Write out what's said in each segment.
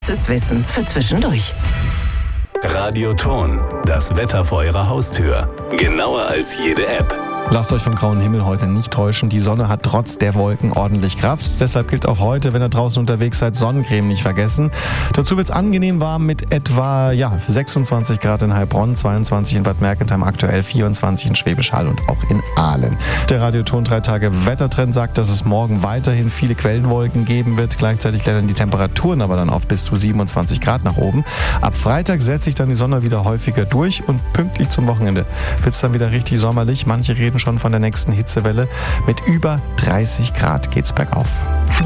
Das Wissen für zwischendurch. Radioton, das Wetter vor Ihrer Haustür. Genauer als jede App. Lasst euch vom grauen Himmel heute nicht täuschen. Die Sonne hat trotz der Wolken ordentlich Kraft. Deshalb gilt auch heute, wenn ihr draußen unterwegs seid, Sonnencreme nicht vergessen. Dazu wird es angenehm warm mit etwa 26 Grad in Heilbronn, 22 in Bad Mergentheim, aktuell 24 in Schwäbisch Hall und auch in Aalen. Der Radioton 3 Tage Wettertrend sagt, dass es morgen weiterhin viele Quellenwolken geben wird. Gleichzeitig klettern die Temperaturen aber dann auf bis zu 27 Grad nach oben. Ab Freitag setzt sich dann die Sonne wieder häufiger durch und pünktlich zum Wochenende wird es dann wieder richtig sommerlich. Manche reden schon von der nächsten Hitzewelle. Mit über 30 Grad geht's bergauf.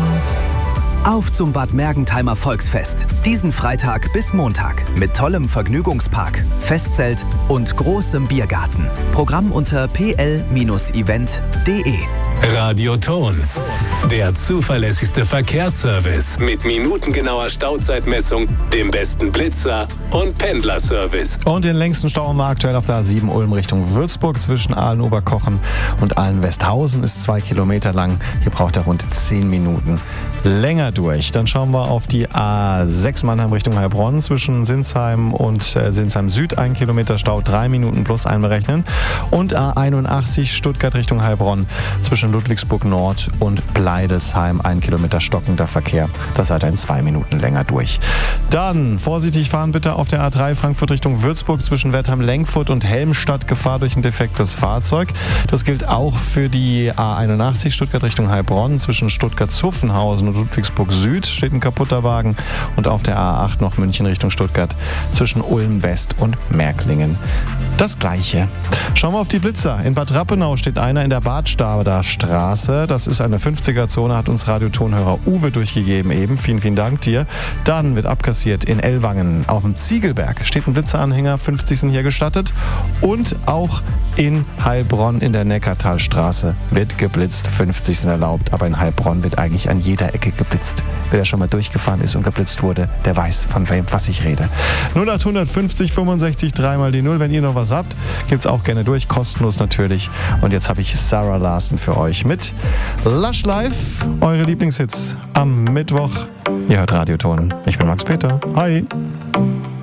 Auf zum Bad Mergentheimer Volksfest. Diesen Freitag bis Montag. Mit tollem Vergnügungspark, Festzelt und großem Biergarten. Programm unter pl-event.de. Radioton, der zuverlässigste Verkehrsservice mit minutengenauer Stauzeitmessung, dem besten Blitzer und Pendlerservice. Und den längsten Stau haben wir aktuell auf der A7 Ulm Richtung Würzburg zwischen Aalen-Oberkochen und Aalen-Westhausen ist 2 Kilometer lang. Hier braucht er rund 10 Minuten länger durch. Dann schauen wir auf die A6 Mannheim Richtung Heilbronn zwischen Sinsheim und Sinsheim Süd. 1 Kilometer Stau, 3 Minuten plus einberechnen. Und A81 Stuttgart Richtung Heilbronn zwischen Ludwigsburg Nord und Bleidelsheim. 1 Kilometer stockender Verkehr. Das seid in 2 Minuten länger durch. Dann vorsichtig fahren bitte auf der A3 Frankfurt Richtung Würzburg zwischen Wertheim-Lenkfurt und Helmstadt. Gefahr durch ein defektes Fahrzeug. Das gilt auch für die A81 Stuttgart Richtung Heilbronn zwischen Stuttgart-Zuffenhausen und Ludwigsburg Süd steht ein kaputter Wagen. Und auf der A8 noch München Richtung Stuttgart zwischen Ulm West und Märklingen. Das Gleiche. Schauen wir auf die Blitzer. In Bad Rappenau steht einer in der Badstader Straße. Das ist eine 50er-Zone, hat uns Radiotonhörer Uwe durchgegeben eben. Vielen, vielen Dank dir. Dann wird abkassiert in Ellwangen. Auf dem Ziegelberg steht ein Blitzeranhänger, 50 sind hier gestattet. Und auch in Heilbronn in der Neckartalstraße wird geblitzt. 50 sind erlaubt, aber in Heilbronn wird eigentlich an jeder Ecke geblitzt. Wer schon mal durchgefahren ist und geblitzt wurde, der weiß, von wem was ich rede. 0850 65 3 mal die 0. Wenn ihr noch was habt, gibt's auch gerne durch. Kostenlos natürlich. Und jetzt habe ich Sarah Larson für euch mit Lush Life. Eure Lieblingshits am Mittwoch. Ihr hört Radioton. Ich bin Max Peter. Hi.